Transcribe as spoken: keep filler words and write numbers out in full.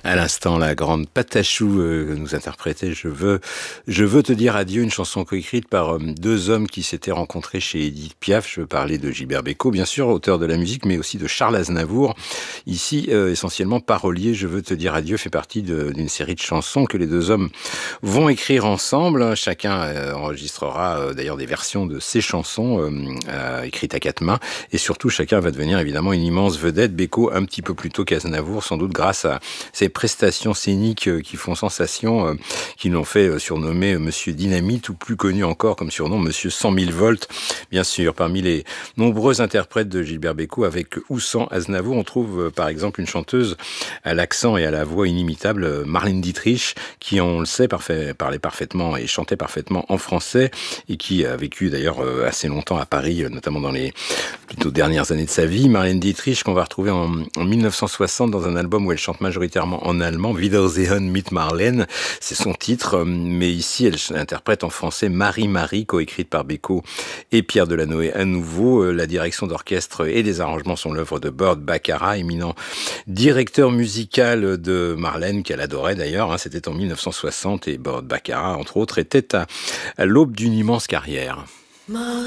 À l'instant, la grande Patachou euh, nous interprétait Je veux, je veux te dire adieu, une chanson coécrite par euh, deux hommes qui s'étaient rencontrés chez Édith Piaf. Je veux parler de Gilbert Bécaud, bien sûr, auteur de la musique, mais aussi de Charles Aznavour. Ici, euh, essentiellement parolier, Je veux te dire adieu fait partie de, d'une série de chansons que les deux hommes vont écrire ensemble. Chacun euh, enregistrera euh, d'ailleurs des versions de ces chansons euh, euh, écrites à quatre mains. Et surtout, chacun va devenir évidemment une immense vedette. Bécaud un petit peu plus tôt qu'Aznavour, sans doute grâce à ses prestations scéniques qui font sensation, qui l'ont fait surnommer Monsieur Dynamite, ou plus connu encore comme surnom Monsieur cent mille volts. Bien sûr, parmi les nombreux interprètes de Gilbert Bécaud, avec ou sans Aznavour, on trouve par exemple une chanteuse à l'accent et à la voix inimitable, Marlène Dietrich, qui, on le sait, parfait, parlait parfaitement et chantait parfaitement en français, et qui a vécu d'ailleurs assez longtemps à Paris, notamment dans les plutôt dernières années de sa vie. Marlène Dietrich, qu'on va retrouver en, en mille neuf cent soixante dans un album où elle chante majoritairement en allemand, Wiedersehen mit Marlène, c'est son titre, mais ici elle interprète en français Marie Marie, coécrite par Bécaud et Pierre Delanoë à nouveau. La direction d'orchestre et des arrangements sont l'œuvre de Burt Bacharach, éminent directeur musical de Marlène, qu'elle adorait d'ailleurs, c'était en mille neuf cent soixante, et Burt Bacharach, entre autres, était à, à l'aube d'une immense carrière.